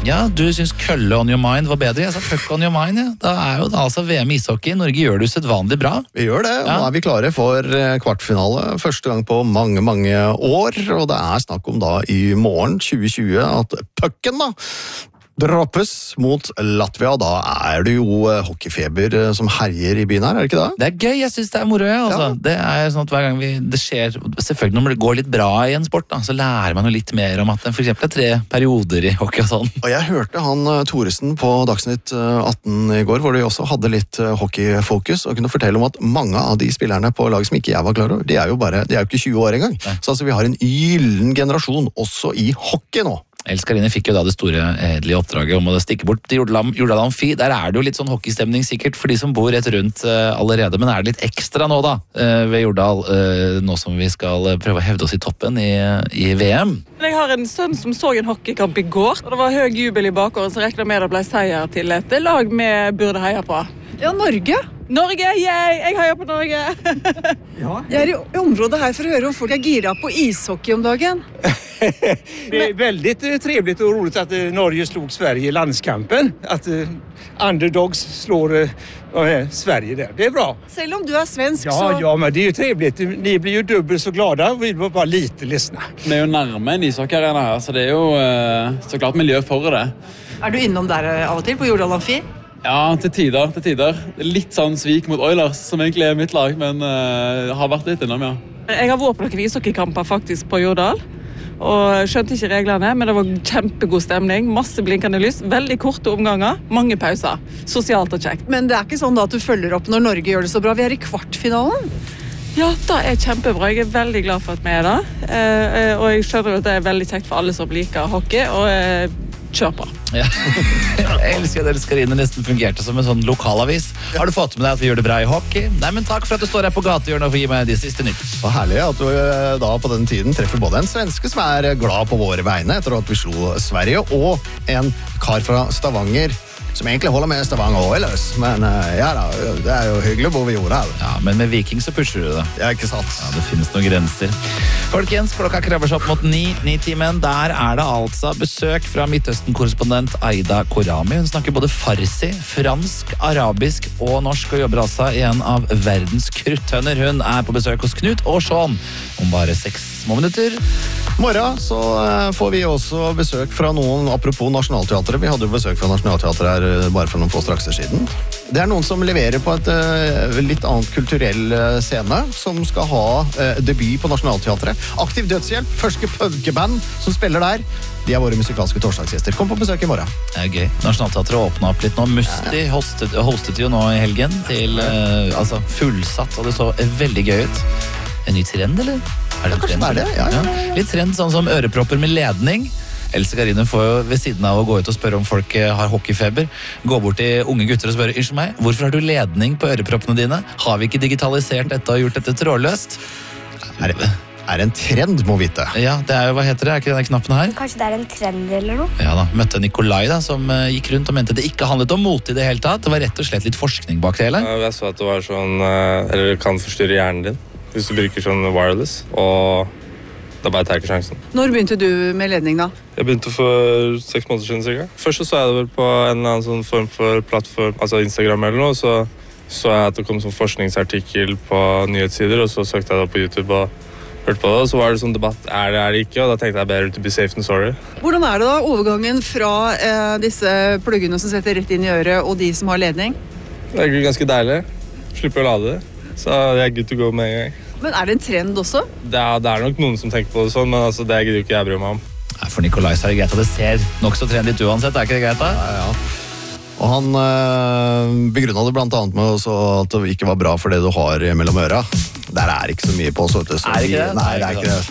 Ja, du synes kølle on your mind var bedre. Jeg sa fuck on your mind, ja. Da jo det altså VM i ishockey. Norge gjør det usedvanlig bra. Vi gjør det. Ja. Nå vi klare for kvartfinale. Første gang på mange, mange år. Og det snakk om da i morgen 2020 at pucken da droppes mot Latvia. Da det jo hockeyfeber som herjer i byen her, det ikke det? Det gøy, jeg synes det moro, altså. Ja. Det sånn at hver gang det skjer, selvfølgelig når det går litt bra i en sport, da, så lærer man jo litt mer om at det for eksempel 3 perioder i hockey og sånn. Og jeg hørte han Thoresen på Dagsnytt 18 i går, hvor de også hadde litt hockeyfokus, og kunne fortelle om at mange av de spillerne på laget som ikke jeg var klar over, de jo ikke 20 år engang. Nei. Så altså, vi har en gyllen generasjon også i hockey nå. Els Karine fikk jo da det store hederlige oppdraget om å stikke bort til Jordal Amfi. Der det jo litt sånn hockeystemning sikkert for de som bor rett rundt allerede, men det litt ekstra nå da ved Jordal, nå som vi skal prøve å hevde oss i toppen i VM. Jeg har en sønn som så en hockeykamp i går, og det var høy jubel i bakgården, så regner med det ble seier til et lag vi burde heie på. Ja, Norge. Norge, jeg heier på Norge! Jeg i området her for å høre om folk gira på ishockey om dagen. Det väldigt trevligt och roligt att Norge slog Sverige i landskampen. Att underdogs slår Sverige där. Det bra. Selv om du svensk, så... Ja, men det är ju trevligt. Ni blir ju dubbelt så glada och vi var bara lite ledsna. Vi jo nærme en ishockeyarena her, så det jo så klart miljø for det. Du innom der av og til på Jordal Amfi? Ja, til tider. Det litt sånn svik mot Oilers, som egentlig mitt lag, men har vært litt innom, ja. Jeg har vært på noen ishockeykamper faktisk på Jordal, og skjønte ikke reglene, men det var kjempegod stemning, masse blinkende lys, veldig korte omganger, mange pauser, sosialt og kjekt. Men det ikke sånn da at du følger opp når Norge gjør det så bra. Vi i kvartfinalen. Ja, det kjempebra. Jeg veldig glad for at vi der. Og jeg skjønner at det veldig kjekt for alle som liker hockey, og kjør på. Ja. Jeg elsker at Els Karine nesten fungerte som en sånn lokalavis. Har du fått med deg at vi gjør det bra i hockey? Nei, men takk for at du står her på gatehjørnet og får gi meg de siste nytt. Og herlig at du da på den tiden treffer både en svenske som glad på våre vegne etter at vi slo Sverige, og en kar fra Stavanger som egentlig holder med Stavanger Oilers, men ja da, det jo hyggelig å bo ved jorda. Ja, men med Viking så pusher du det. Det ikke sant. Ja, det finnes noen grenser. Folkens, klokka krever seg opp mot 9-timen. Der det altså besøk fra Midtøsten-korrespondent Aida Korami. Hun snakker både farsi, fransk, arabisk og norsk, og jobber altså i en av verdens kruttønner. Hun på besøk hos Knut og Sean om bare 6 små minutter. Morgen så får vi også besøk fra noen, apropos Nationaltheatret. Vi hadde jo besøk fra Nationaltheatret her bare for noen få strakser siden. Det noen som leverer på et litt annet kulturell scene, som skal ha debut på Nationaltheatret. Aktiv Dødshjelp, første punkeband som spiller der. De våre musikalske torsdagsgjester. Kom på besøk i morgen. Det gøy. Nationaltheatret åpnet opp litt nå. Musti hostet jo nå i helgen til altså fullsatt, og det så veldig gøy ut. En ny trend, eller? Det kanskje trend? det, ja. Litt trend, sånn som ørepropper med ledning. Else Karine får jo ved siden av å gå ut og spørre om folk har hockeyfeber, gå bort til unge gutter og spørre, unnskyld meg, hvorfor har du ledning på øreproppene dine? Har vi ikke digitalisert dette og gjort dette trådløst? En trend, må vite. Ja, det jo, hva heter det? Ikke denne knappen her? Kanskje det en trend eller noe? Ja da, møtte Nikolai da, som gikk rundt og mente det ikke handlet om mote i det hele tatt. Det var rett og slett litt forskning bak det hele. Jeg så at det var sånn, eller kan forstyrre hjernen din, hvis du bruker sånn wireless, og da bare tar jeg ikke sjansen. Når begynte du med ledning da? Jeg begynte for 6 måneder siden cirka. Først så jeg det vel på en eller annen sånn form for plattform, altså Instagram eller noe, så jeg at det kom sånn forskningsartikkel på nyhetssider, og så søkte jeg det på YouTube og hørte på det, og så var det sånn debatt, det ikke, og da tenkte jeg better to be safe than sorry. Hvordan det da, overgangen fra disse pluggene som setter rett inn i øret, og de som har ledning? Det ganske deilig. Slipper å lade det. Så jeg good to go med en gang. Men det en trend også? Det nok noen som tenker på det sånn, men altså, det gidder jo ikke jeg bry meg om. For Nikolai så det greit at det ser nok så trendy ut uansett, ikke det greit da? Ja. Og han begrunnet det blant annet med at det ikke var bra for det du har mellom øra. Der ikke så mye på, så vet du. Ikke det? Nei, det ikke det.